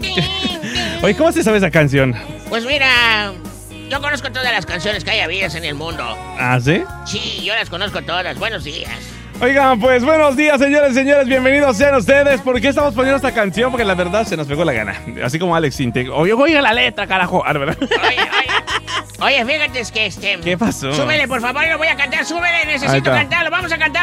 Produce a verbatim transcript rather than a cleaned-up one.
Oye, ¿cómo se sabe esa canción? Pues mira, yo conozco todas las canciones que hay habidas en el mundo. ¿Ah, sí? Sí, yo las conozco todas. Buenos días. Oigan, pues buenos días, señores y señores, bienvenidos sean ustedes. ¿Por qué estamos poniendo esta canción? Porque la verdad se nos pegó la gana. Así como Alex Sintek. Oye, oiga la letra, carajo. Ah, ¿verdad? Oye, oye. Oye, fíjate, es que este... ¿Qué pasó? Súbele, por favor, lo voy a cantar, súbele, necesito cantarlo, vamos a cantar.